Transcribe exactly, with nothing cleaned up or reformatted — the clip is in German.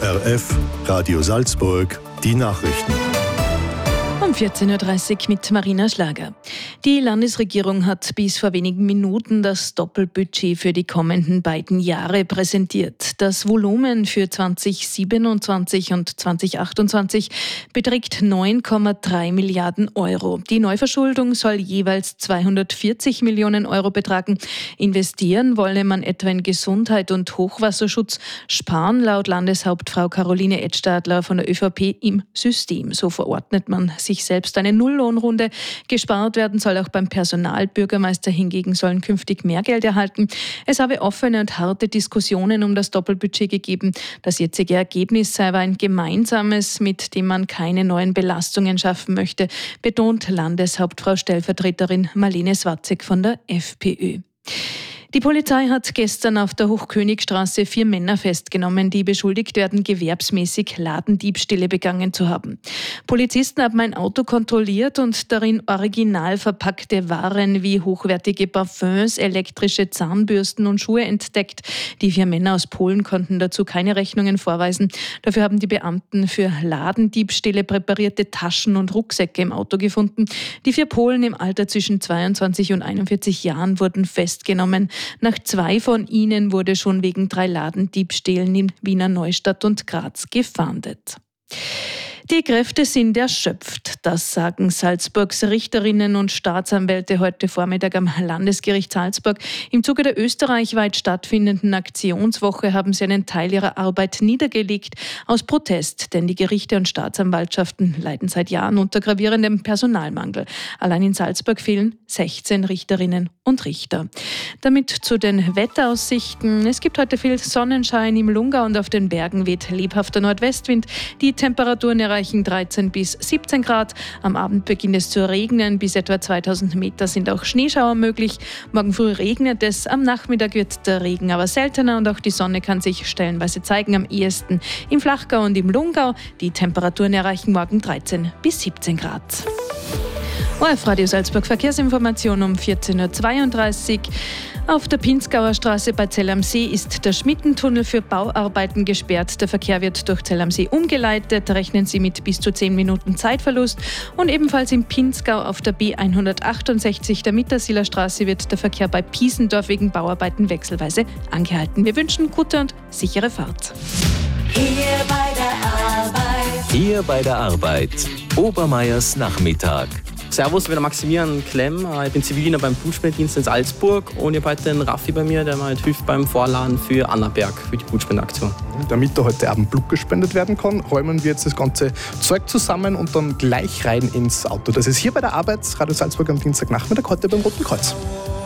O R F, Radio Salzburg, die Nachrichten. Um vierzehn Uhr dreißig mit Marina Schlager. Die Landesregierung hat bis vor wenigen Minuten das Doppelbudget für die kommenden beiden Jahre präsentiert. Das Volumen für zwanzig siebenundzwanzig und zwanzig achtundzwanzig beträgt neun Komma drei Milliarden Euro. Die Neuverschuldung soll jeweils zweihundertvierzig Millionen Euro betragen. Investieren wolle man etwa in Gesundheit und Hochwasserschutz, sparen laut Landeshauptfrau Caroline Edstadler von der ÖVP im System. So verordnet man sich selbst eine Nulllohnrunde. Gespart werden soll auch beim Personal. Bürgermeister hingegen sollen künftig mehr Geld erhalten. Es habe offene und harte Diskussionen um das Doppelbudget gegeben. Das jetzige Ergebnis sei aber ein gemeinsames, mit dem man keine neuen Belastungen schaffen möchte, betont Landeshauptfrau Stellvertreterin Marlene Swatzek von der FPÖ. Die Polizei hat gestern auf der Hochkönigstraße vier Männer festgenommen, die beschuldigt werden, gewerbsmäßig Ladendiebstähle begangen zu haben. Polizisten haben ein Auto kontrolliert und darin original verpackte Waren wie hochwertige Parfums, elektrische Zahnbürsten und Schuhe entdeckt. Die vier Männer aus Polen konnten dazu keine Rechnungen vorweisen. Dafür haben die Beamten für Ladendiebstähle präparierte Taschen und Rucksäcke im Auto gefunden. Die vier Polen im Alter zwischen zweiundzwanzig und einundvierzig Jahren wurden festgenommen. Nach zwei von ihnen wurde schon wegen drei Ladendiebstählen in Wiener Neustadt und Graz gefahndet. Die Kräfte sind erschöpft, das sagen Salzburgs Richterinnen und Staatsanwälte heute Vormittag am Landesgericht Salzburg. Im Zuge der österreichweit stattfindenden Aktionswoche haben sie einen Teil ihrer Arbeit niedergelegt aus Protest, denn die Gerichte und Staatsanwaltschaften leiden seit Jahren unter gravierendem Personalmangel. Allein in Salzburg fehlen sechzehn Richterinnen und Richter. Damit zu den Wetteraussichten. Es gibt heute viel Sonnenschein im Lungau und auf den Bergen weht lebhafter Nordwestwind. Die Temperaturen erreichen dreizehn bis siebzehn Grad. Am Abend beginnt es zu regnen. Bis etwa zweitausend Meter sind auch Schneeschauer möglich. Morgen früh regnet es. Am Nachmittag wird der Regen aber seltener und auch die Sonne kann sich stellenweise zeigen. Am ehesten im Flachgau und im Lungau. Die Temperaturen erreichen morgen dreizehn bis siebzehn Grad. O R F Radio Salzburg Verkehrsinformation um vierzehn Uhr zweiunddreißig. Auf der Pinzgauer Straße bei Zell am See ist der Schmittentunnel für Bauarbeiten gesperrt. Der Verkehr wird durch Zell am See umgeleitet. Rechnen Sie mit bis zu zehn Minuten Zeitverlust. Und ebenfalls in Pinzgau auf der B hundertachtundsechzig der Mittersiler Straße wird der Verkehr bei Piesendorf wegen Bauarbeiten wechselweise angehalten. Wir wünschen gute und sichere Fahrt. Hier bei der Arbeit. Hier bei der Arbeit. Obermeiers Nachmittag. Servus, ich bin der Maximilian Klemm. Ich bin Zivildiener beim Blutspendedienst in Salzburg und ich habe heute den Raffi bei mir, der mir halt hilft beim Vorladen für Annaberg, für die Blutspendeaktion. Damit da heute Abend Blut gespendet werden kann, räumen wir jetzt das ganze Zeug zusammen und dann gleich rein ins Auto. Das ist hier bei der Arbeit, Radio Salzburg am Dienstagnachmittag, heute beim Roten Kreuz.